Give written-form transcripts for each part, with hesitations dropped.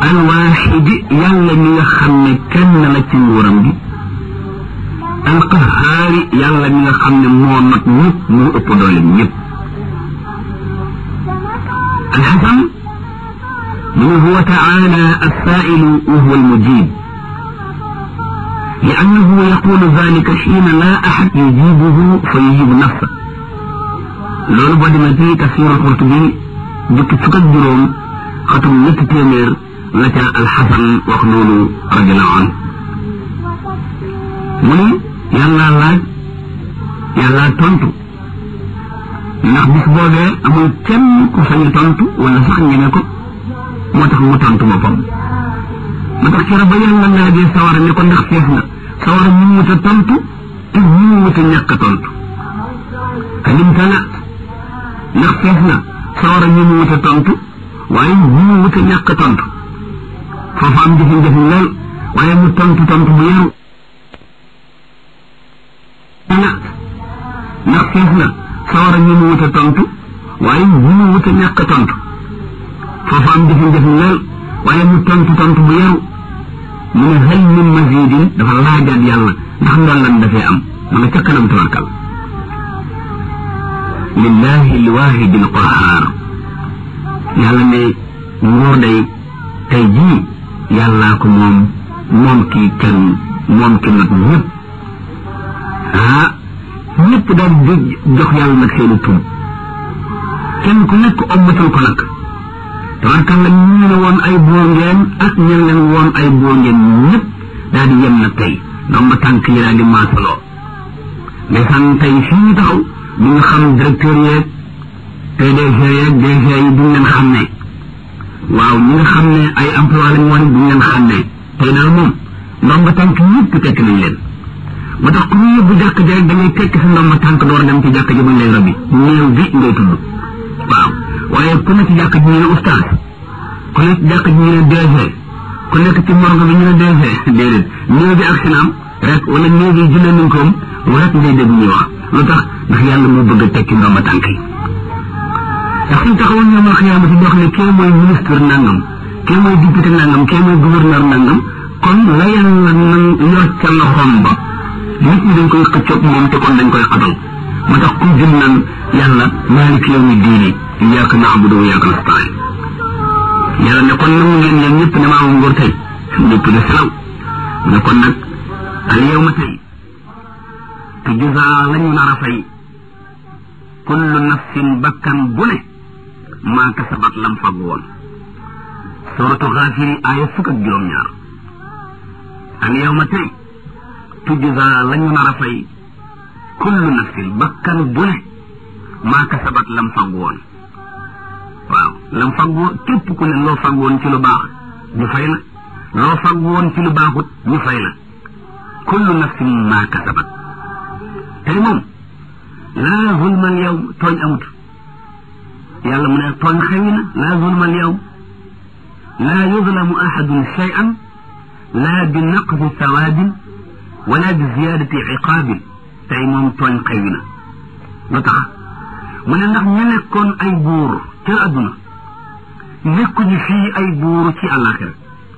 alwaxidi yàlla mi nga xam ne kenn la ci nguuram gi alqahaari yàlla mi nga xam ne moo not ñëpp moo ëpp doole ñëpp alxasan من هو تعالى السائل وهو المجيب لأنه يقول ذلك حين لا أحد يجيبه فيجيب نفسه لون بدنا في تفسير القرطبي جبت فقط جروم ختم نت تيمير لتا الحسن وخنون رضي الله عنه مني يلا لاج يلا تونتو ndax bis boobee amul kenn ku sañu tontu wala sax ñene ko moo tax mu tontu boppam moo tax keroog ba yàlla laajee sawara ne ko ndax fees na sawara ñu wut a tontu te ñu wut a ñàkk a tontu alim tala ndax fees na sawara ñu wut a tontu waaye ñu wut a ñàkk a tontu foofu am jafe-jafe lool waaye mu tontu bu yaru ndax fees na sawara ñu wut a tontu waaye ñu wut a ñàkk a tontu foofu am jafe-jafe lool waaye mu tontu bu yaru mu ne hal min mazidin dafa laajaat yàlla ndax ndollan dafay am mu ne ca kanam tawakkal lillahi alwahidi alqahar yàlla ne nguur day tey jii yàllaa ko moom kii kenn moom ki nag ñëpp ñëpp daal di jox yàlla nag seeni tur kenn ku nekk ommatul ko nag tabarkalla ñu ne woon ay buur ngeen ak ñen leen woon ay buur ngeen ñëpp daal di yem na tey ndomba tànk yi daal di maasaloo ndeysaan tey fii ñu taxaw ñu nga xam directeur yeeg PDG yeeg DG yi duñ leen xam ne waaw ñi nga xam ne ay emploi lañ woon duñ leen xam ne tey daal moom ndomba tànk ñëpp tekk nañ leen moo tax ku ñu yóbbu jàkk ji rek da ngay tekk sa ndomba tànk door dem ci jàkk ji bañ lay rabbi néew bi ngay tudd waaw waaye ku nekk ci jàkk ji ñu ne oustaz ku nekk ci jàkk ji ñu ne DG ku nekk ci morgue bi ñu ne DG déedéet néew bi ak sinaam rek wala néew bi jullee nañ koom rek ngay dégg ñuy wax lu tax ndax yàlla moo bëgg a tekki ndomba tànk yi ndax suñ taxawoon ñoom xiyaamati di wax ne kee mooy ministre nangam kee mooy député nangam kee mooy gouverneur nangam kon la yàlla nan yor ca loxoom ba nit ñi dañ koy xëccoog moom te kon dañ koy xatal moo tax ku jëm naan yàlla maaliki yawmi diini iyyaka na'budu wa iyyaka nasta'iin yàlla ne kon nangu ngeen yéen ñëpp ne maa moom nguur tey ñëpp ne salaw ne kon nag al yawma tey tujzaa lañu nar a fay kullu nafsin bakkan bu ne maa kasabat lam fag woon suratu Gaafir aaya fukk ak juróom-ñaar al yawma tey tujzaa lañu nar a fay kullu nafsin bakkan bu ne maa kasabat lam fag woon waaw lam fag woon képp ku ne loo fag woon ci lu baax ñu fay la loo fag woon ci lu baaxut ñu fay la kullu nafsin maa kasabat tey moom laa zulma al yawm tooñ amut yàlla mu ne tooñ xewi na laa zulma al yawm laa yuzlamu ahadun shay'an laa bi naqsi sawaabin wala bi ziyaadati iqaabin tey moom tooñ xewi na lu tax mu ne ndax ñu nekkoon ay buur ca adduna nekkuñu fii ay buur ci àllaaxira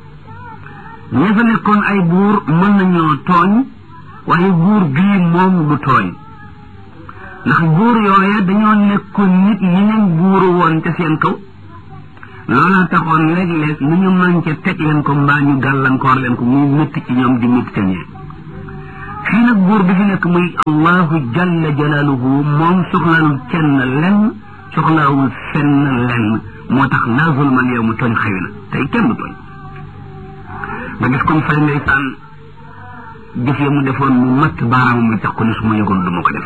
ña fa nekkoon ay buur mën nañoo tooñ waaye buur bii moom du tooñ ndax buur yooya dañoo nekkoon nit ñeneen buuru woon ca seen kaw loola taxoon léeg-léeg lu ñu mën ca teg leen ko mbaa ñu gàllankoor leen ko muy métti ci ñoom di métti ca ñee fii nag buur bi fi nekk muy allahu jalla jalaaluhu moom soxlaalul kenn lenn soxlaawul fenn lenn moo tax laa zulma al yawma tooñ xëy na tey kenn du tooñ nga gis comme fay ndeysaan jëf ya mu defoon mu matt baaraamam li tax ko ni su ma yëgoon du ma ko def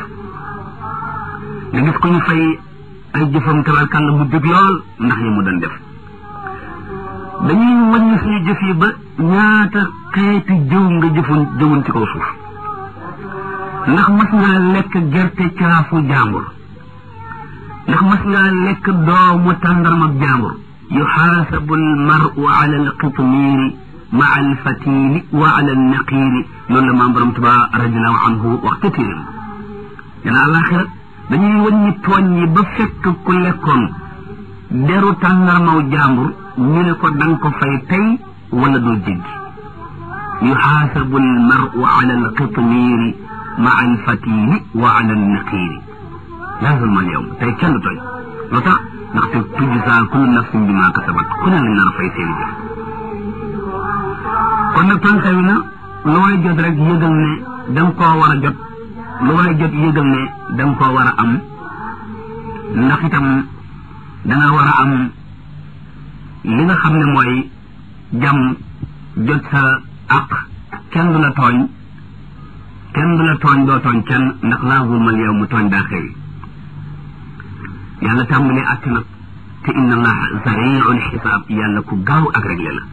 nga gis ko ñu fay ay jëfam tabarkàlla mu dëgg lool ndax yi mu doon def dañuy wàññi suñu jëf yi ba ñaata xeeti jëw nga jëwoon ci kaw suuf ndax mas ngaa lekk gerte caafu jaambur ndax mas ngaa lekk doomu tàndarmak jaambur yuxaasabu almaru ala alqitmiiri maa alfatili wa ala alnaqiiri loolu la maam borom Tuubaa radiallahu anhu wax ca téeram dana àlaxira dañuy wàññi tooñ yi ba fekk ku lekkoon deru tàndarmaw jaambur ñu ne ko danga ko fay tey wala doo jéggi yuxaasabu almaru ala alqitmiiri maa alfatili wa ala alnaqiiri laa zulma alyawm tey kenn du tooñ lu tax ndaxte tujzaa kullu nafsin bimaa kasabat ku ne lañ nar a fay seeni jëf kon nag tooñ xew na lu waay jot rek yëgal ne danga koo war a jot lu waay jot yëgal ne danga koo war a am ndax itam danga war a am li nga xam ne mooy jàmm jot sa àq kenn du la tooñ doo tooñ kenn ndax laa zulmal yow mu tooñ daa xewi yàlla tàmbalee àtte nag te inna allaha sari'ul xisaab yàlla ku gaaw ak réglé la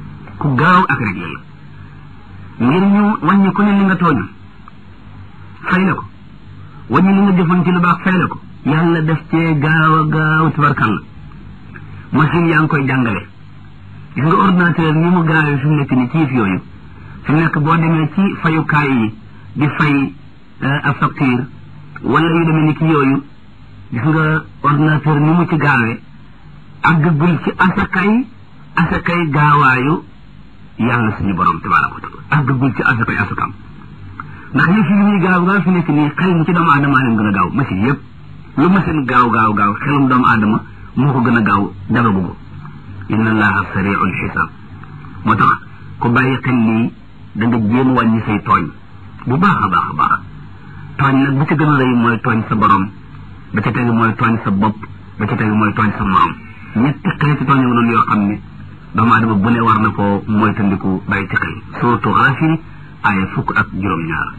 ngir ñu wàññi ku ne li nga tooñ fay la ko wàññi li nga defoon ci lu baax fay la ko yàlla def cee gaaw tabarkalla machine yaa ngi koy jàngale gis nga ordinateur ni mu gaawee fi mu nekk ni ci yëf yooyu fi mu nekk boo demee ci fayukaay yi di fay ab facture wala yu demee ni ki yooyu gis nga ordinateur ni mu ci gaawee àggagul ci asakay gaawaayu yàlla suñu borom tabaaraka wa taala àggagul ci asakam ndax yëf yi ñuy gaaw fi nekk nii xel mu ci doomu aadama leen gën a gaaw machine yëpp lu machine gaaw xelum doomu aadama moo ko gën a gaaw dagagu ko inna allaha sari'ul xisaab moo tax ku bàyyi xel lii da nga jéem wàññi say tooñ bu baax a baax tooñ nag bu ci gën a rëy mooy tooñ sa borom ba ca tegu mooy tooñ sa bopp ba ca tegu mooy tooñ sa morom ñetti xeeti tooñ yu noonu yoo xam ne doomu aadama bu ne war na ko moytandiku bàyyi ci xel suratu Gaafir aaya 12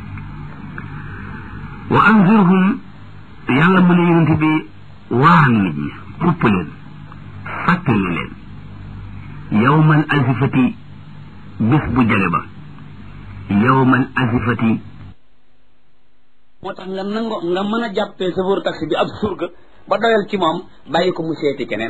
wa anzirhum yàlla mu ne yonent bi waan nit ñi xupp leen fàttali leen yawmal azifati bis bu jege ba yawmal azifati moo tax nga mën a jàppee chauffeur taxi bi ab surga ba doyal ci moom bàyyi ko mu seeti keneen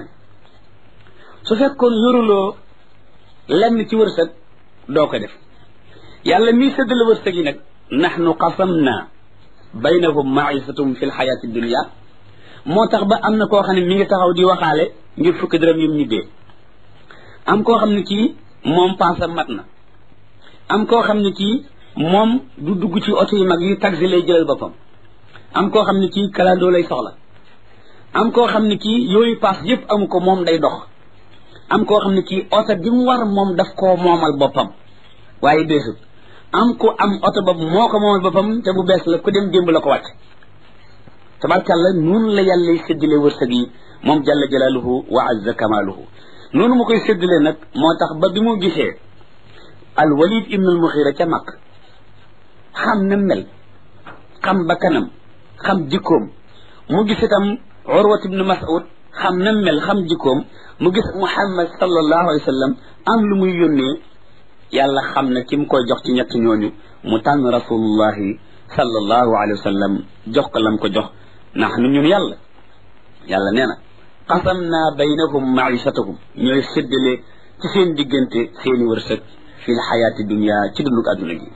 su fekkoon yoruloo lenn ci wërsëg doo ko def yàlla mii séddale wërsëg yi nag nahnu qasamna baynahum ma'isatum fi lxayaati dunia moo tax ba am na koo xam ne mi ngi taxaw di waxaale ngir fukki dërëm yim ñibbee am koo xam ne kii moom paasam mat na am koo xam ne kii moom du dugg ci oto yu mag yi taxi lay jëlal boppam am koo xam ne kii kalandoo lay soxla am koo xam ne kii yooyu paas yëpp amu ko moom day dox am koo xam ne kii oto bi mu war moom daf koo moomal boppam waaye beesut am ko am oto boobu moo ko moomal boppam te bu bees la ku dem démb la ko wàcc tabarkàlla noonu la yàlla séddale wërsëg yi moom jalla jalaaluhu wa azza kamaaluhu noonu mu koy séddale nag moo tax ba bi mu gisee al walid ibn al muxira ca mag xam na mel xam bakkanam xam jikkoom mu gis itam urwat ibn mas'ud xam na mel xam jikkoom mu gis muhammad sallallahu alayhi wa sallam am lu muy yónnee yàlla xam na ki mu koy jox ci ñett ñooñu mu tànn rasulullahi sallallahu alayhi wa sallam jox ko lam ko jox ndax nu ñun yàlla nee na qasamna baynahum maishatahum ñooy séddale ci seen diggante seeni wërsëg fi l xayaati dunia ci dundug adduna gi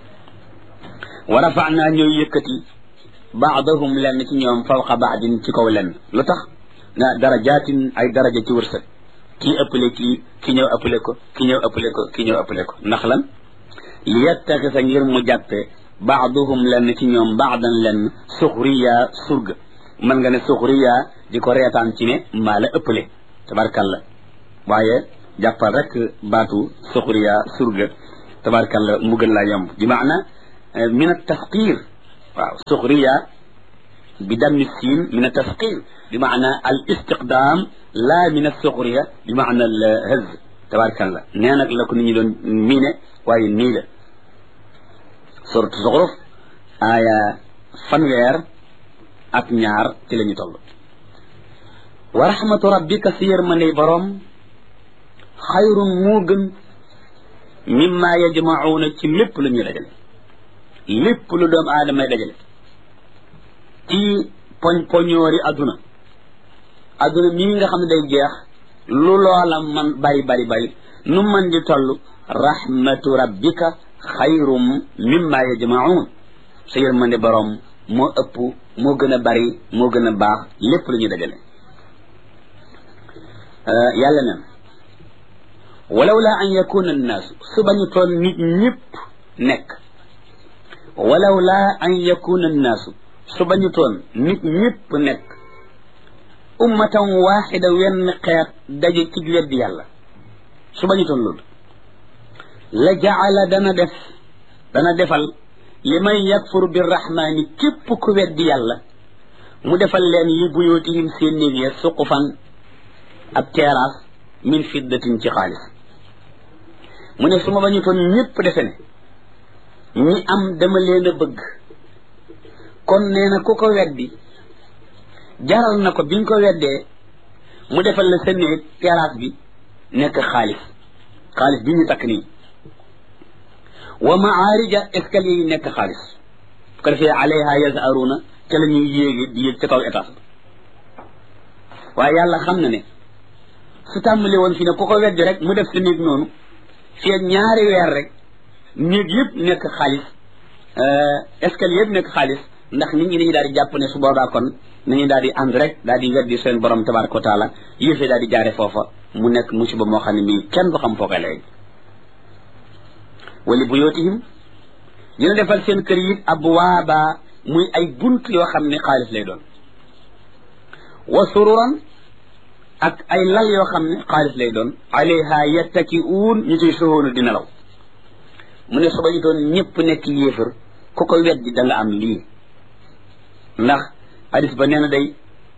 wa rafa'na ñooy yëkkati baadahum lenn ci ñoom fawqa baadin ci kaw lenn lu tax na darajaatin ay daraja ci wërsëg kii ëppale ki ñëw ëppale ko ki ñëw ëppale ko ndax lan li yattaxisa ngir mu jàppe baaduhum lenn ci ñoom baadan lenn suxriya surga mën nga ne suxriya di ko reetaan ci ne maa la ëppale tabarkalla waaye jàppal rek baatu suxriya surga tabarkalla mu gën laa yomb bi maana min at-tasqir waaw suxriya bi dammi siin min at-tasqir bi maana al istiqdaam la min as-suxriya bi maana al haz tabarkalla nee nag la ko nit ñi doon miine waaye nii la suratu Zuxruf aaya 102 ci la ñu toll wa rahmatu rabbika si yërmandey boroom xayrun moo gën mimma yajmacuuna ci lépp lu ñuy dajale lépp lu doomu aadamay dajale ci poñoori adduna mii nga xam ne day jeex lu loola man bari nu man di toll rahmatu rabbika xayrum mimma yajmaun sa yërmande boroom moo ëpp moo gën a bari moo gën a baax lépp lu ñuy dajale yàlla nen walawla an yakuna annaasu su bañu toon nit ñëpp nekk walawla an yakuna annaasu su bañu toon nit ñëpp nekk ummatan waxida wenn xeet daje ci weddi yàlla su bañu toon loolu la jaala dana defal li man yakfur birrahmani képp ku weddi yàlla mu defal leen li buyootihim seen néeg ya suqufan ab terrasse min fiddatin ci xaalis mu ne su ma bañu toon ñëpp defe ne ñi am dama leen a bëgg kon nee na ku ko weddi jaral na ko biñ ko weddee mu defal la sa néeg terrasse bi nekk xaalis bi ñu takk nii wa maarija escalier yi nekk xaalis bu ko defee alayha yazaruna ca la ñuy yéegi di yéeg ca kaw étage waaye yàlla xam na ne su tàmbali woon fi ne ku ko weddi rek mu def sa néeg noonu fii ak ñaari weer rek néeg yëpp nekk xaalis escalier yëpp nekk xaalis ndax nit ñi dañuy daal di jàpp ne su boobaa kon nañu daal di ànd rek daal di weddi seen borom tabaraka wa taala yëfee daal di jaare foofa mu nekk musiba moo xam ne mii kenn du xam foofa léegi wali buyootihim dina defal seen kër yi abwaaba muy ay bunt yoo xam ne xaalis lay doon wa sururan ak ay lal yoo xam ne xaalis lay doon alayha yattaki'uun ñu ciy soxoonu di nelaw mu ne su ba ñu doon ñëpp nekk yéefar ku ko weddi da nga am lii ndax hadis ba nee na day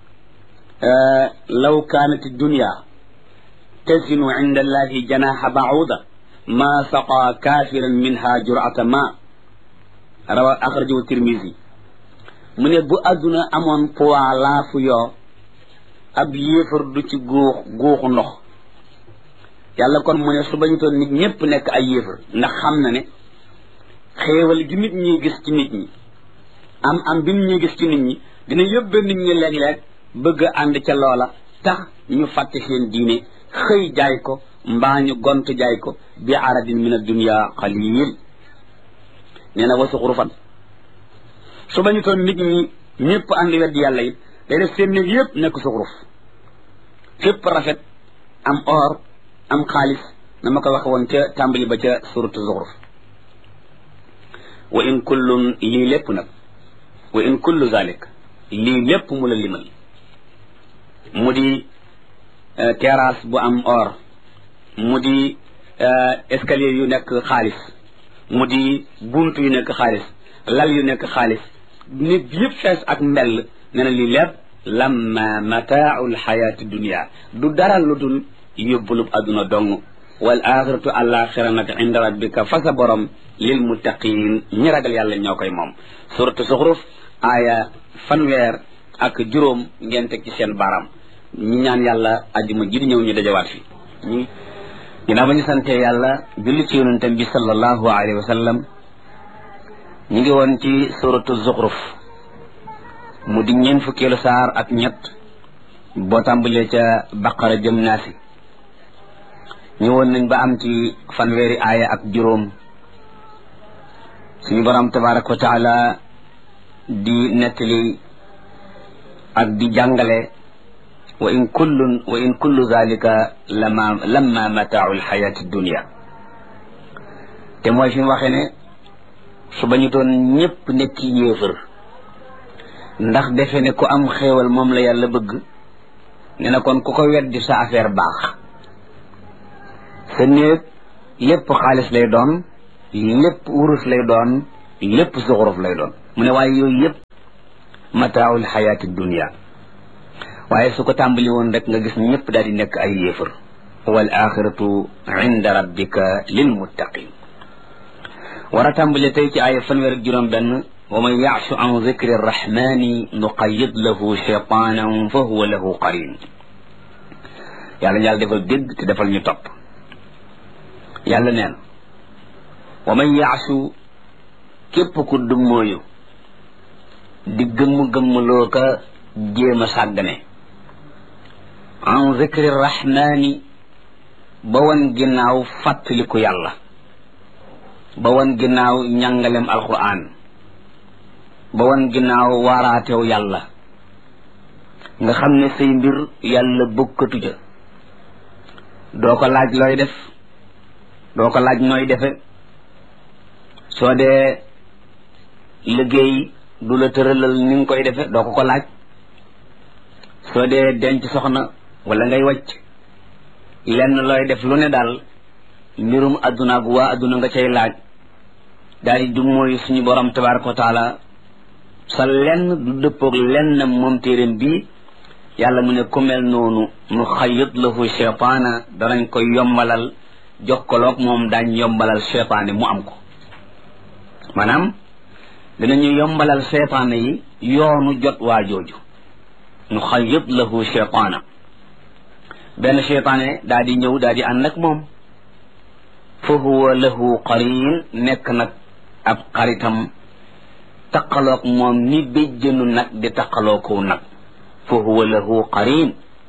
law kaanat dunya tazinu inda allahi janaha ba'uda ma saqa kafiran minha jur'ata ma rawa axrajahu tirmisi mu ne bu adduna amoon poids laafu yoo ab yéefar du ci guuxu ndox yàlla kon mu ne su bañu toon nit ñëpp nekk ay yéefar ndax xam na ne xéewal gi nit ñi gis ci nit ñi am bi nit ñi gis ci nit ñi dina yóbbe nit ñi léeg-léeg bëgg a ànd ca loola tax ñu fàtte seen diine xëy jaay ko mbaa ñu gont jaay ko bi aradin min ad-dunya qalil nee na wasu xurufan su bañu toon nit ñi ñëpp ànd weddi yàlla it day def seen néeg yëpp nekk suxuruf fépp rafet am or am xaalis na ma ko wax woon ca tàmbali ba ca suratu zuxruf wa in kullun lii lépp nag wa in kullu zalik lii lépp mu la limal mu di terrasse bu am or mu di escalier yu nekk xaalis mu di bunt yu nekk xaalis lal yu nekk xaalis nit bi yëpp fees ak mbell nee na lii lépp lamma mataau lxayaati dunia du dara lu dul yóbbulub adduna dong wal axiratu alaxira nag inda rabbika fa sa borom lil muttaqin ñi ragal yàlla ñoo koy moom suratu zuxruf aaya fanweer ak juróom ngeen teg ci seen baram ñi ñaan yàlla ajjuma ji di ñëw ñu dajawaat fi ginnaaw ba ñu sante yàlla julli ci yonentam bi sallallahu alayhi wa sallam ñu ngi woon ci suratu zuxruf mu di ñeen fukkeelu saar ak ñett boo tàmbalee ca baqara jëm naasi ñëwoon nañ ba am ci fanweeri aaya ak juróom suñu borom tabaraka wa taala di nettali ak di jàngale wa in kullu zalika lamma mataau alxayati dunia te mooy fi mu waxee ne su bañu doon ñëpp nekk yéefër ndax defe ne ku am xéewal moom la yàlla bëgg ne na kon ku ko weddi sa affaire baax sa néeg lépp xaalis lay doon lépp wurus lay doon lépp suxuruf lay doon mu ne waaye yooyu yëpp mataaul xayaati dunia waaye su ko tàmbali woon rek nga gis ñëpp daal di nekk ay yéefar wal axiratu inda rabbika lil muttaqin war a tàmbali tey ci ay fanweer ak juróom benn wa man yaashu an dicri arrahmani nuqayid lahu cheytanan fa huwa lahu qarin yàlla defal dégg te defal ñu topp yàlla neen wa man yaashu képp ku dummóoyu di gëmm-gëmmloo ka jéem a sàggane an dicri arrahmani ba wan ginnaaw fàttaliku yàlla ba wan ginnaaw njàngalem alquran ba wan ginnaaw waaraatew yàlla nga xam ne say mbir yàlla bokkatu ja doo ko laaj looy def doo ko laaj nooy defe soo dee liggéey du la tëralal ni nga koy defe doo ko laaj soo dee denc soxna wala ngay wàcc lenn looy def lu ne daal mbirum adduna ak waa adduna nga cay laaj daal di du mooy suñu borom tabaraka wa taala sa lenn du dëppoog lenn moom téeréem bii yàlla mu ne ku mel noonu nu xayit lahu cheytaana danañ koy yombalal jokkaloog moom daañ yombalal cheytaane mu am ko maanaam dinañu yombalal cheytaane yi yoonu jot waa jooju nu xayit lahu cheytaana benn cheytaane daal di ñëw daal di ànd ak moom fa huwa lahu qarin nekk nag ab xaritam taqaloog moom ni béjjënu nag di taqaloo kow nag fa huwa lahu qarin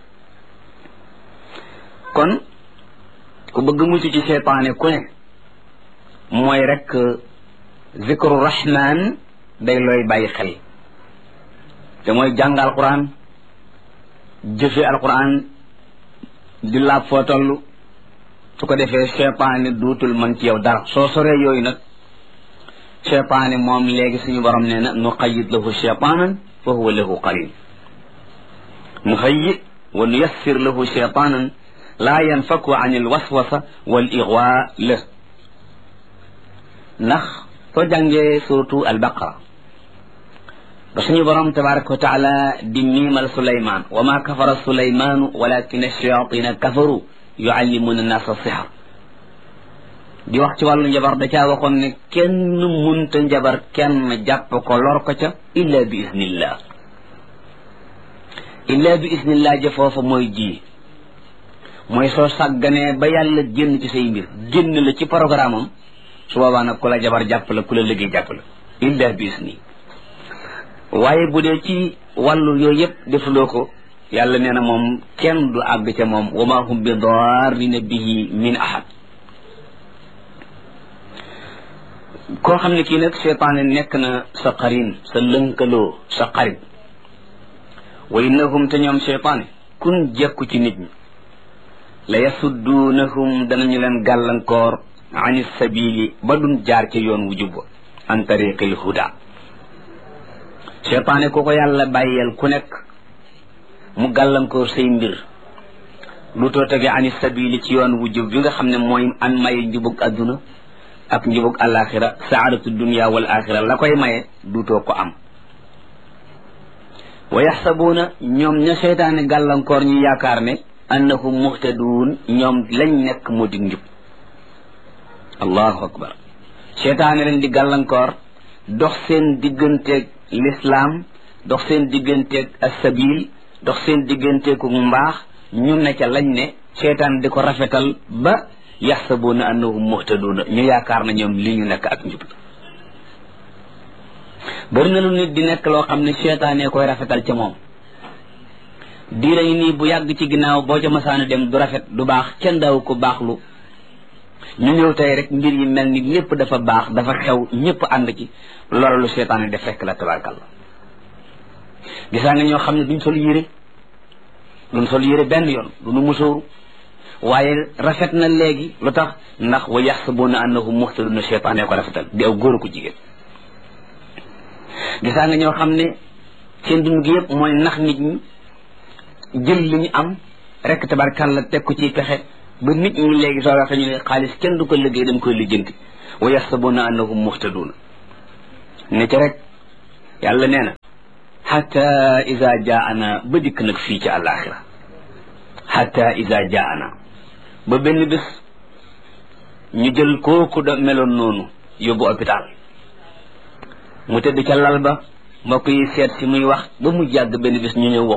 kon ku bëgg mucc ci seytaane ku ne mooy rek zikru rahman day looy bàyyi xel te mooy jàng alquran jëfe alquran di laab foo toll su ko defee seytaane duutul mën ci yow dara soo soree yooyu nag seytaane moom léegi suñu borom nee na nu qayyid lahu seytaanan fa huwa lahu qarin nu hayyi wa nu yassir lahu seytaanan laa yanfaku an il waswasa wal igwa la ndax soo jàngee suratu albaqara ba suñu borom tabaraka wa taala di miimal suleyman wa ma kafara suleymanu walakin ash-shayatina kafaru yuallimuna an-nasa sihr di wax ci wàllu njabar da caa waxoon ne kenn munta njabar kenn jàpp ko lor ko ca illa bi iznillah illa bi iznillah ja foofa mooy ji mooy soo sàgganee ba yàlla génn ci say mbir génn la ci programme am su boobaa nag ku la jabar jàpp la ku la liggéey jàpp la illa bi izni waaye bu dee ci wàllu yooyu yëpp defuloo ko yàlla nee na moom kenn du àgg ca moom wa ma hum bi darrina bihi min ahad koo xam ne kii nag seytaane nekk na sa qarin sa lënkaloo sa xarit wa innahum te ñoom seytaane kun jekku ci nit ñi la yasudduunahum danañu leen gàllankoor ani sabili ba duñ jaar ca yoon wu jubba an tariqil huda seytaane ku ko yàlla bàyyeel ku nekk mu gàllankoor say mbir lu too tege ani sabili ci yoon wu jub bi nga xam ne mooy an maye njubug adduna ak njubug alaxira saadatu dunia wal axira la koy maye duutoo ko am wa yaxsabuuna ñoom ña seytaane gàllankoor ñu yaakaar ne annahum muhtaduun ñoom lañ nekk moo dig njub allahu akbar seytaane leen di gàllankoor dox seen digganteeg lislaam dox seen digganteeg assabil dox seen digganteeku mbaax ñu ne ca lañ ne seytaan di ko rafetal ba yaxsabuuna annahum muhtaduuna ñu yaakaar na ñoom li ñu nekk ak njub bëri na lu nit di nekk loo xam ne seytaane koy rafetal ca moom diira yi nii bu yàgg ci ginnaaw boo ca masaana dem du rafet du baax kenn daaw ko baaxlu ñu ñëw tey rek mbir yi mel ni lépp dafa baax dafa xew ñëpp ànd ci loolu lu seytaane def fekk la tabarkalla gisaa nga ñoo xam ne duñ sol yére benn yoon duñu musóoru waaye rafet na léegi lu tax ndax wa yaxsabuuna annahum muhtaduna seytaane ko rafetal di aw góor ko jigéen gisaa nga ñoo xam ne seen dund gi yëpp mooy nax nit ñi jël li ñu am rek tabarkalla teg ko ci pexe ba nit ñi léegi soo waxee ñu ne xaalis kenn du ko liggéey dañ koy lijjanti wa yaxsabuuna annahum muhtaduna ne ca rek yàlla nee na xata ida jaana ba dikk nag fii ci àllaaxira xata ida jaana ba benn bés ñu jël kooku da meloon noonu yóbbu hôpital mu tëdd ca lal ba mbokk yi seet si muy wax ba mu jàgg benn bés ñu ñëw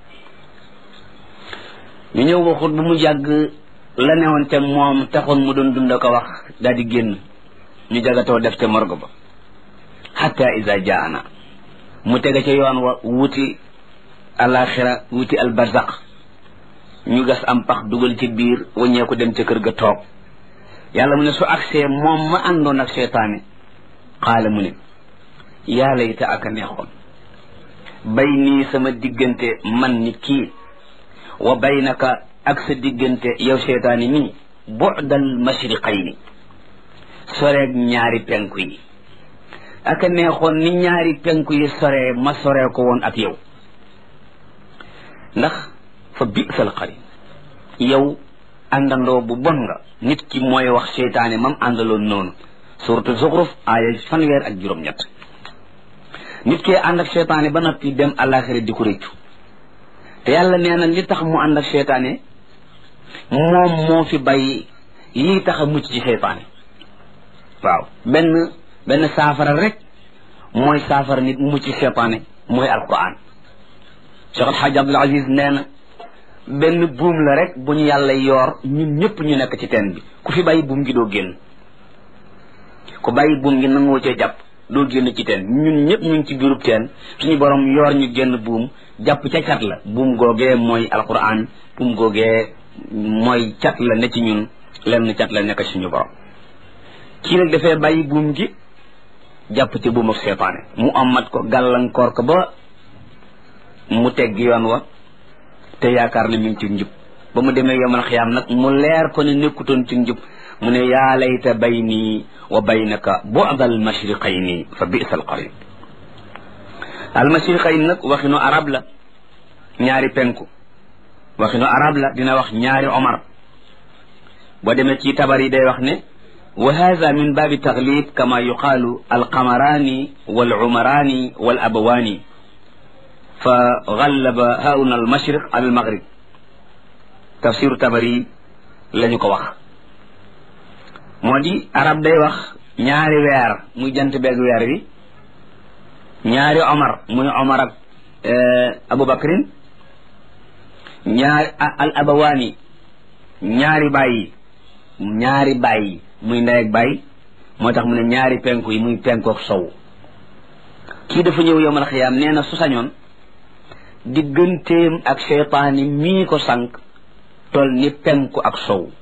waxut ba mu jàgg la newoon ca moom taxoon mu doon dund ko wax daal di génn ñu jagatoo def ca morgue ba xata ida jaana mu tege ca yoon wa wuti alaxira wuti albarzaq ñu gas am pax dugal ci biir waññeeku dem ca kër ga toog yàlla mu ne su agsee moom ma àndoon ak seytaane xaala mu ne yaa layta aka neexoon bay nii sama diggante man ni kii wa baynaka ak sa diggante yow seytaane mii bu'dal mashriqayni soreeg ñaari penku yi aka neexoon ni ñaari penku yi soree ma soree ko woon ak yow ndax fa bi'sal qarin yow àndandoo bu bon nga nit ki mooy wax seytaane mam àndaloon noonu suratu Zuxruf aaya fanweer ak 7 nit ki ànd ak seytaane ba noppi dem àllaaxira di ko réccu te yàlla nee na li tax mu ànd ak seytaane moom moo fi bàyyi lii tax a mucc ci seytaane waaw benn saafara rek mooy saafara nit mucc ci seytaane mooy alquran Cheikh Alhaji Abdul Aziz nee na benn buum la rek bu ñu yàlla yoor ñun ñëpp ñu nekk ci teen bi ku fi bàyyi buum gi doo génn ku bàyyi buum gi nangoo cee jàpp doo génn ci teen ñun ñëpp ñu ngi ci biirub teen suñu borom yoor ñu génn buum jàpp ca cat la buum googee mooy alquran buum googee mooy cat la ne ci ñun lenn cat la nekk suñu borom kii nag dafay bàyyi buum gi jàpp ci buum ak seytaane mu amat ko gàllankoor ko ba mu tegg yoon wa te yaakaar ne mi ngi ci njub ba mu demee yomal xiyaam nag mu leer ko ne nekkutoon ci njub mu ne yaa layta bayni wa baynaka bu'dal mashriqayni fa bi'sal qarin al mashriqayn nag waxinu arab la ñaari penku waxinu arab la dina wax ñaari omar boo demee ci tabar yi day wax ne wa hadha min baabi taglib kama yuqaalu alqamarani wal umarani wal abawani fa gallaba hauna al mashriq al maghrib tafsiru tabari lañu ko wax moo di arab day wax ñaari weer muy jant beeg weer wi ñaari omar muy omar ak abubakrin ñaari al abawaani ñaari bàyyi muy ndey ak bàyyi moo tax mu ne ñaari penku yi muy penku ak sow kii dafa ñëw yowmal xiyaam nee na su sañoon digganteem ak seytaani mii ko sànq tol ni penku ak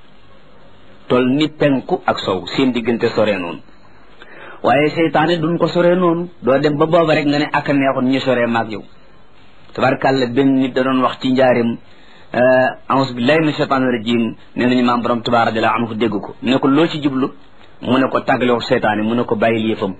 sow seen diggante sore noonu waaye seytaane duñ ko sore noonu doo dem ba booba rek nga ne ak neexoon ñu sore maag yow tabarkàlla benn nit da doon wax ci njaarim a'uuzu billahi mina shaytaani rajim nee nañu maam borom Tuubaa radiyallaahu anhu dégg ko ne ko loo ci jublu mu ne ko tàggaloo seytaane mu ne ko bàyyil yëfam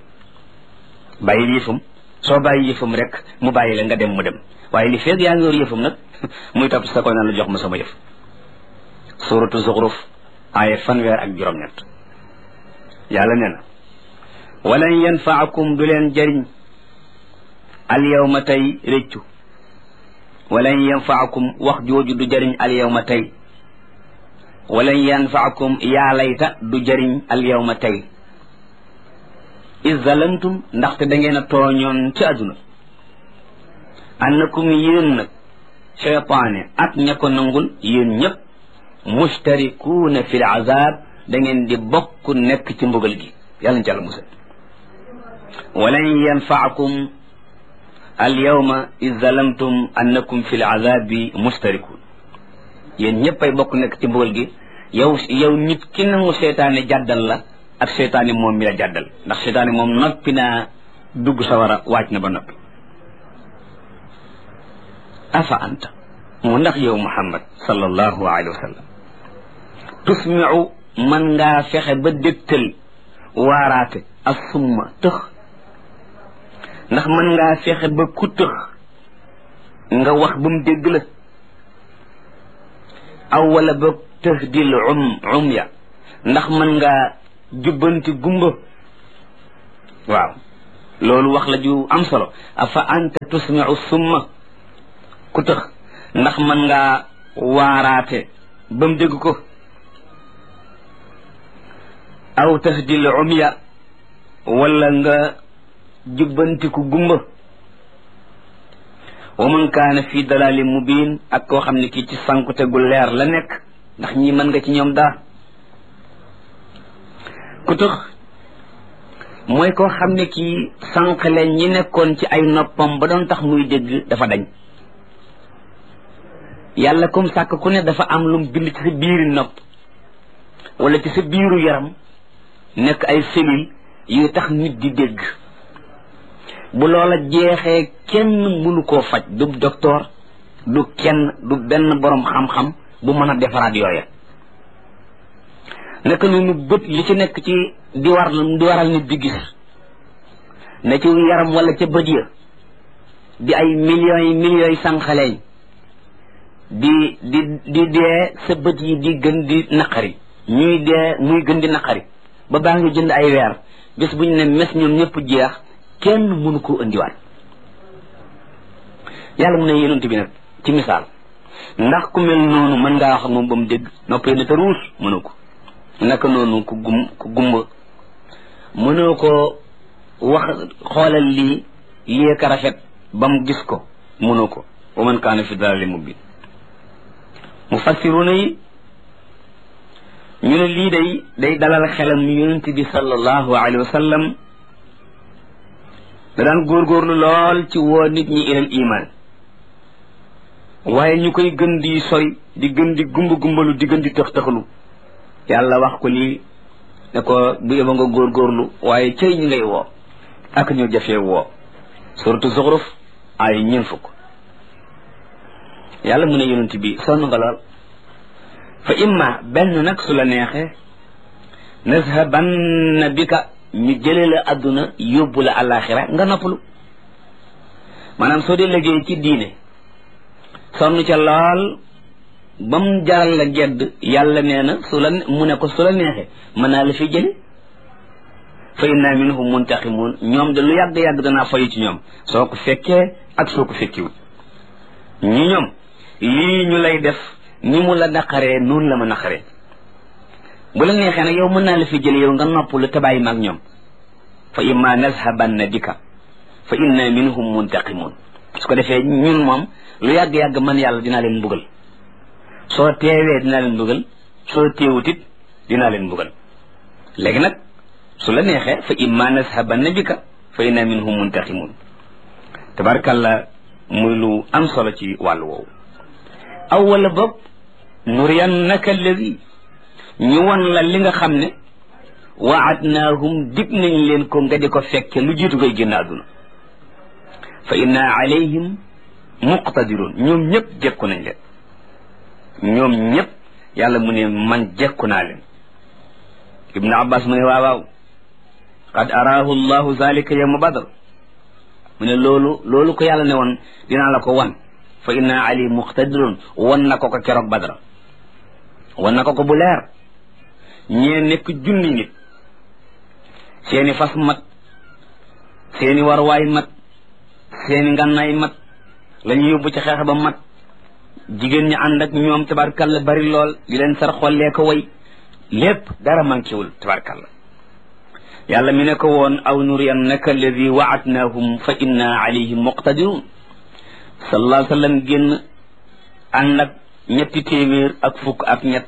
soo bàyyi yëfam rek mu bàyyi la nga dem mu dem waaye li feeg yaa ngi yor yëfam nag muy topp sa koy naan la jox ma sama yëf suratu Zuxruf aaya 7 yàlla nee na walan yanfaakum du leen jëriñ al yawma tey réccu walan yanfaakum wax jooju du jëriñ al yawma tey walan yanfaakum yaa layta du jëriñ al yawma tey iz zalamtum ndaxte da ngeen a tooñoon ci àdduna annakum yéen nag cheytaane ak ña ko nangul yéen ñëpp mustarikuuna fi l azab da ngeen di bokk nekk ci mbugal gi yàlla na ci àlla musal walan yanfaakum al yawma iz zalamtum annakum fi l azabi mustarikuun yéen ñëpp ay bokk nekk ci mbugal gi yow nit ki nangu seytaane jàddal la ak seytaane moom mi la jàddal ndax seytaane moom noppi naa dugg sawara wàcc na ba noppi afa anta mu ndax yow muhammad sallallahu alayhi wa sallam tusmiu man ngaa fexe ba dégtal waaraate ak summa tëx ndax man ngaa fexe ba ku tëx nga wax ba mu dégg la aw wala ba tëx dil umya ndax man ngaa jubbanti gumba waaw loolu wax la ju am solo afa anta tusmiu summa ku tëx ndax man ngaa waaraate ba mu dégg ko aw tahdil umya wala nga jubbanti ku gumba wa man kaana fi dalalin mubin ak koo xam ne kii ci sankute gu leer la nekk ndax ñi mën nga ci ñoom daa ku tëx mooy koo xam ne kii sànq leen ñi nekkoon ci ay noppam ba doon tax muy dégg dafa dañ yàlla comme sàkk ku ne dafa am lum bind ci sa biiri nopp wala ci sa biiru yaram nekk ay cellules yu tax nit di dégg bu loola jeexee kenn mënu koo faj du docteur du kenn du benn borom xam-xam bu mën a defaraat yooya naka noonu bët li ci nekk ci di waral nit di gis ne ci yaram wala ca bët ya di ay millions yi sànqaleñ di dee sa bët yi di gën di naqari ñuy dee muy gën di naqari ba baa ngi jënd ay weer bés bu ñu ne mes ñoom ñëpp jeex kenn mënu koo indiwaat yàlla mu ne yonent bi nag ci misaal ndax ku mel noonu mën ngaa wax ak moom ba mu dégg noppee na te ruus mënu ko naka noonu ku gumba mënoo ko wax xoolal lii ka rafet ba mu gis ko mënoo ko wa man kaana fi dalaalin mubiin mufassiruna yi ñu ne lii day dalal xelam yonent bi sallallahu alayhi wa sallam da daan góorgóorlu lool ci woo nit ñi ilal iman waaye ñu koy gën di sori di gën di gumbalu di gën di tëx-tëxlu yàlla wax ko lii ne ko bu yóbba nga góorgóorlu waaye cëy ñi ngay woo ak ñu jafee woo suratu Zuxruf ay ñeent fukk yàlla mu ne yonent bi sonn nga lool fa imma benn nag su la neexee nazhabanna bika ñu jëlee la adduna yóbbu la àllaaxira nga noppalu maanaam soo dee liggéey ci diine sonn ca lool ba mu jaral la gedd yàlla nee na mu ne ko su la neexee mën naa la fi jële fa inna minhum muntaqimun ñoom de lu yàgg-yàgg danaa fayu ci ñoom soo ko fekkee ak soo ko fekkiwul ñoom lii ñu lay def ni mu la naqaree noonu la ma naqaree bu la neexee nag yow mën naa la fi jële yow nga noppalu te bàyyi maag ñoom fa imma nazhabanna bika fa inna minhum muntaqimun su ko defee ñun moom lu yàgg-yàgg man yàlla dinaa leen mbugal soo teewee dinaa leen mbugal soo teewutit dinaa leen mbugal léegi nag su la neexee fa imma nazhabanna bika fa inna minhum muntaqimun tabarkalla muy lu am solo ci wàllu woowu aw wala boog nuriyannaka alladi ñu won la li nga xam ne waadnaahum dig nañ leen ko nga di ko fekke lu jiitu ngay génn àdduna fa inna alayhim muqtadirun ñoom ñëpp jekku nañ leen ñoom ñëpp yàlla mu ne man jekku naa leen ibnu abbas mu ne waaw qad araahu llahu zalika yawma badr mu ne loolu ko yàlla ne woon dinaa la ko wan fa inna alayhim muqtadirun wan na ko keroog badra wan na ko bu leer ñee nekk junni nit seeni fas mat seeni warwaay mat seeni ngànnaay mat la ñu yóbbu ci xeex ba mat jigéen ñi ànd ak ñoom tabarkalla bari lool di leen sar xollee ko way lépp dara manquéwul tabarkalla yàlla mi ne ko woon aw nuriyannaka alladi waadnaahum fa inna alayhim muqtadirun sallallahu alayhi wa sallam génn ànd ak ñetti téeméer ak fukk ak ñett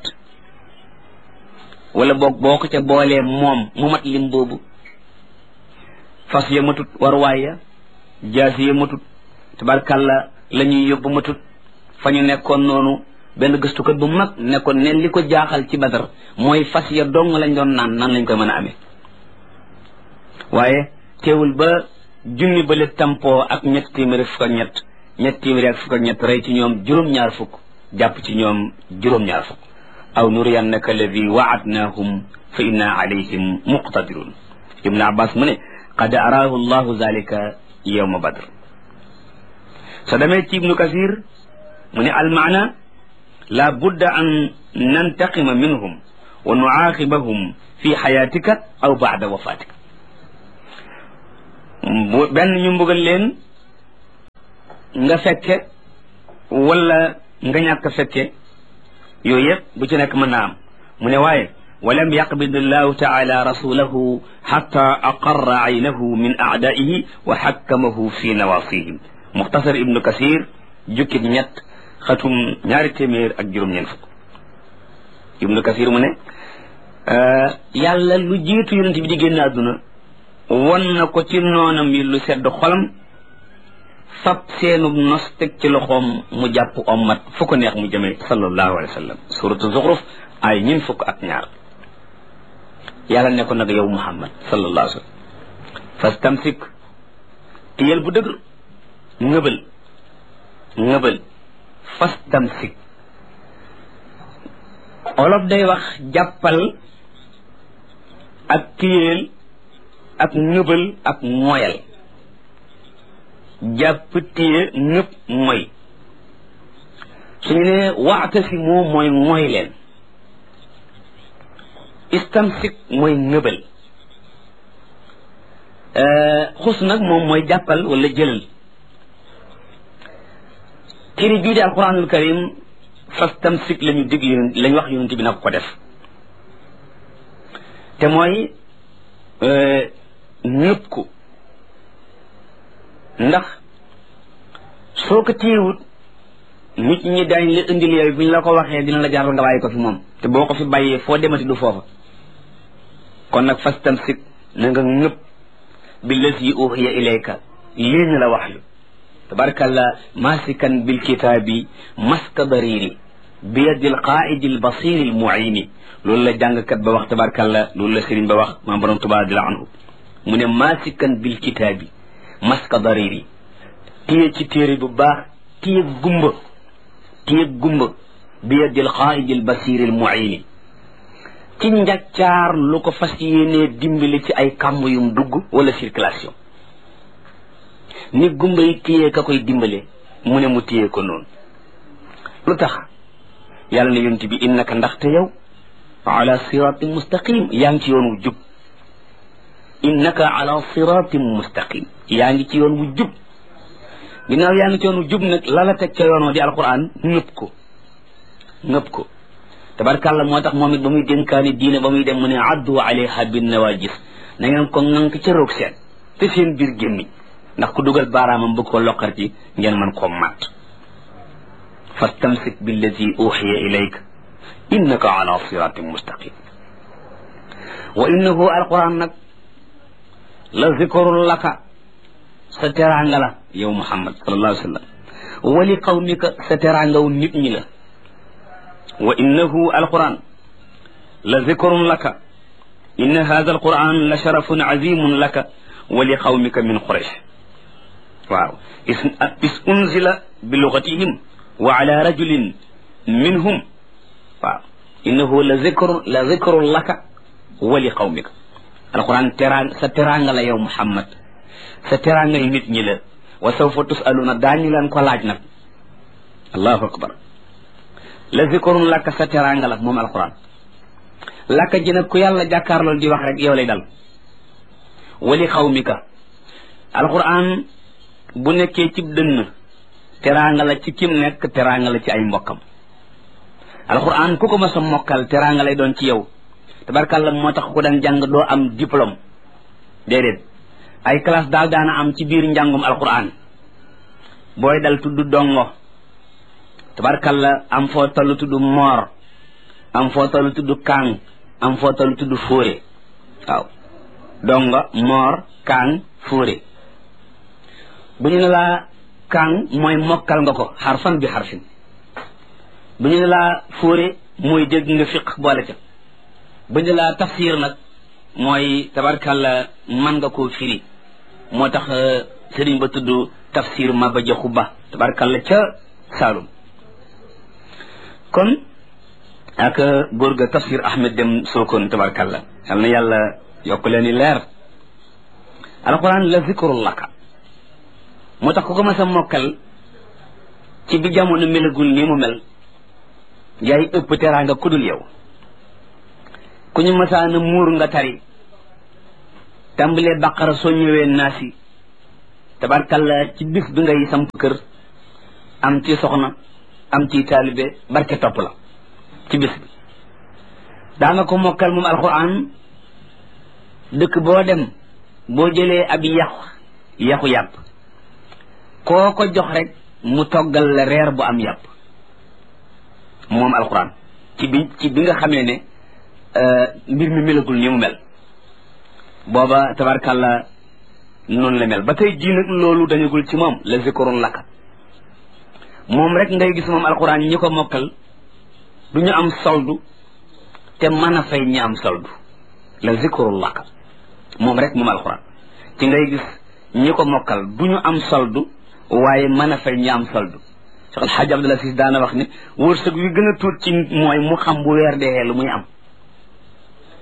wala boog boo ko ca boolee moom mu mat lim boobu fas ya matut warwaay ya jaasi ya matut tabarkalla la ñuy yóbbu matut fa ñu nekkoon noonu benn gëstukat bu mag nekkoon ne li ko jaaxal ci Badar mooy fas ya dong lañ doon nan lañ koy mën a amee waaye teewul ba junni bale tampoo ak ñetti téeméer ak fukk ak ñett téeméer ak fukk ak ñett rey ci ñoom juróom-ñaar fukk jàpp ci ñoom juróom-ñaar fukk aw nuriyannaka alladi waadnaahum fa inna alayhim muqtadirun ibnu abbas mu ne qad araahu llahu zalika yawma badr so demee ci ibnu kasir mu ne almaana la budda an nantaqima minhum wa nuaaqibahum fi xayaatika aw baada wafaatika benn ñu mbugal leen nga fekke wala nga ñàkk fekke yooyu yëpp bu ci nekk mën naa am mu ne waaye walam yaqbid allahu taala rasulahu xata aqarra aynahu min aadaihi wa xakkamahu fi nawasihim muxtasar ibnu kasir jukkit ñett xatum ñaari téeméer ak juróom-ñeent fukk ibnu kasir mu ne yàlla lu jiitu yonent bi di génn àdduna won na ko ci noonam yi lu sedd xolam fab seenub nos teg ci loxoom mu jàpp ommat fu ko neex mu jëmee sallallahu alayhi wa sallam suratu zuxruf ay ñin fukk ak ñaar yàlla ne ko nag yow muhammad sallallahu alayhi wa sallam fastamsik tiyel bu dëgër ngëbal fastamsik olof day wax jàppal ak téyeel ak ngëbal ak mooyal jàpp téye ngëb mooy suñu ne wa'tasimu mooy mooy leen istamsik mooy ngëbal xus nag moom mooy jàppal wala jëlal téere bii di alquranul karim fastamsik lañu dig lañu wax yonent bi nag ko def te mooy ñëpp ko ndax soo ko téyewut nit ñi dañ la indil yooyu bu ñu la ko waxee dina la jaral nga bàyyi ko fi moom te boo ko fi bàyyee foo demati du foofa kon nag fastamsik na nga ñëpp billazi uhiya ilayka lii ñu la wax yu tabarakallah masikan bilkitaabi maska dariri biyadi alqaidi albasiri almuini loolu la jàngkat ba wax tabarakallah loolu la sëriñ ba wax maam borom Tuubaa di la anhu mu ne masikan bilkitaabi maska dariri téye ci téere bu baax téye gumba biyadi alqaidi albasiri almuini ci njaccaar lu ko fas yéenee dimbali ci ay kàmb yum dugg wala circulation ni gumba yi téye ka koy dimbale mu ne mu téye ko noonu lu tax yàlla ne yonent bi innaka ndaxte yow ala siratin mustaqim yaa ngi ci yoon wu jub innaka ala siratin mustaqim yaa ngi ci yoon wu jub ginnaaw yaa ngi ci yoon wu jub nag la la teg ca yoonoo di alquran ngëpp ko tabarkàlla moo tax moom it ba muy dénkaani diine ba muy dem mu ne addu alayha bin nawajis na ngeen ko ŋànk ca roog seen te seen biir gémmiñ ndax ku dugal baaraamam bëgg ko loqar ci ngeen mën koo màtt fastamsik billazi uxiya ilayka innaka ala siratin mustaqim wa innahu alquran nag la zikrun laka sa teraanga la yow muhammad sallallahu alayhi wa sallam wa li qawmika sa teraangaw nit ñi la wa innahu alquran la zikrun laka inna hada alquran la sharafun azimun laka wa li qawmika min quraish waaw is unzila bi lugatihim wa ala rajulin minhum waaw innahu la zikrun laka wa li qawmika alquran sa teraanga la yow muhammad sa teraanga yi nit ñi la wa sawfa tusaluna daañu leen ko laaj nag allahu akbar la zikrun laka sa teraanga la moom alquran laka ji nag ku yàlla jàkkaarlool di wax rek yow lay dal wa li qawmika alquran bu nekkee ci dënn teraanga la ci kim nekk teraanga la ci ay mbokkam alquran ku ko mas a mokkal teraanga lay doon ci yow tabarkàlla moo tax ku daan jàng doo am diplôme déedéet ay classe daal daana am ci biir njàngum alquran booy dal tudd dongo tabarkàlla am foo toll tudd moor am foo toll tudd kaang am foo toll tudd fóore waaw dongo moor kaang fóore bu ñu ne laa kaang mooy mokkal nga ko xarfan bi xarfin bu ñu ne laa fóore mooy dégg nga fiq boole ca bu ñu ne laa tafsir nag mooy tabarkàlla man nga koo firi moo tax sëriñ ba tudd tafsir Maba Jaxu Ba tabarkàlla ca Saalum kon ak góor ga tafsir Ahmed Dem Sokone tabarkàlla yal na yàlla yokk leen i leer alquran la zikrul laka moo tax ku ko mas a mokkal ci bi jamono melagul nii mu mel yaay ëpp teraanga kudul yow ku ñu masaana muur nga tari tàmbalee baqara soo ñëwee naasi tabarkalla ci bis bi ngay samp kër am ci soxna am ci taalibe barke topp la ci bis bi daa nga ko mokkal moom alquran dëkk boo dem boo jëlee ab yaxu yàpp koo ko jox rek mu toggal la reer bu am yàpp moom alquran ci bi nga xamee ne mbir mi melagul ni mu mel booba tabarkàlla noonu la mel ba tey jii nag loolu dañagul ci moom la zikrun laka moom rek ngay gis moom alquran ñi ko mokkal du ñu am soldu te mën a fay ñi am soldu la zikrun laka moom rek moom alquran ci ngay gis ñi ko mokkal du ñu am soldu waaye mën a fay ñi am soldu Cheikh El Hadj Abdoul Aziz daana wax ne wërsëg wi gën a tuut ci mooy mu xam bu weer dee lu muy am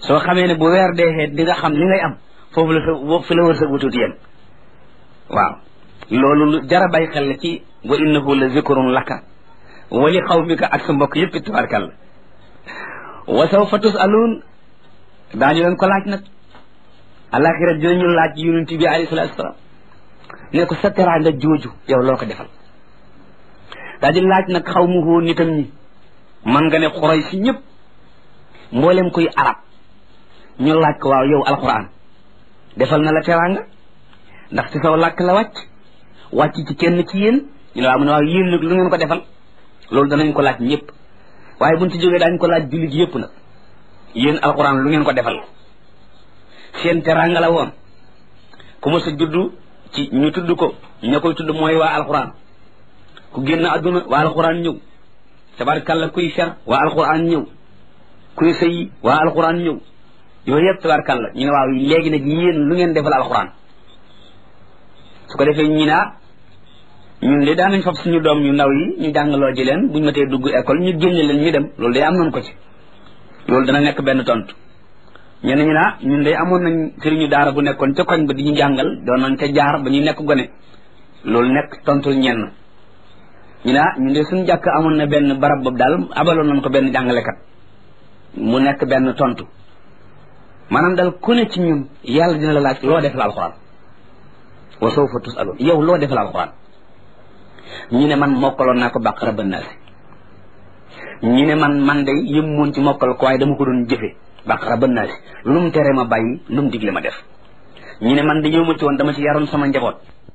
soo xamee ne bu weer deexee di nga xam li ngay am foofu la fi la wërsëg wutut yéen waaw loolu lu jara bàyyi xel la ci wa innahu la zikrun laka wa li qawmika ak sa mbokk yëpp tabarkàlla wa sawfa tusaluun daañu leen ko laaj nag alaxira dinañu laaj yonent bi alayhi salaatu wasalaam ne ko sa teraanga jooju yow loo ko defal daa di laaj nag xaw mu hoo nitam ñi man nga ne xuray si ñëpp mboolem kuy arab ñu laaj ko waaw yow alquran defal na la teraanga ndax ci saw làkk la wàcc ci kenn ci yéen ñu ne waaw mu ne waaw yéen nag lu ngeen ko defal loolu danañ ko laaj ñëpp waaye buñ ci jógee daañu ko laaj jullit yëpp nag yéen alquran lu ngeen ko defal seen teraanga la woon ku ma sa juddu ci ñu tudd ko ña koy tudd mooy waa alquran ku génn àdduna waa alquran ñëw tabarkàlla kuy fer waa alquran ñëw kuy sëyi waa alquran ñëw yooyu yëpp tabarkàlla ñu ne waaw léegi nag yéen lu ngeen defal alquran su ko defee ñi naa ñun de daanañ fab suñu doom yu ndaw yi ñu jàngaloo ji leen buñ ma tee dugg école ñu génne leen ñu dem loolu de am nañ ko ci loolu dana nekk benn tontu ñenn ñi naa ñun de amoon nañ sëriñu daara bu nekkoon ca koñ ba di ñu jàngal doon nañ ca jaar ba ñuy nekk gone loolu nekk tontul ñenn ñu naa ñun de suñu jàkk amoon na benn barab boobu daal abaloon nañ ko benn jàngalekat mu nekk benn tontu maanaam daal ku ne ci ñun yàlla dina la laaj loo defal alxuraan wa sawfa tusaluun yow loo defal alxuraan ñu ne man mokkaloon naa ko bàqara ba naasi ñu ne man day yëmmoon ci mokkal ko waaye dama ko doon jëfe bàqara ba naasi lu mu tere ma bàyyi lu mu digle ma def ñu ne man dañoo ma ci woon dama ci yaroon sama njaboot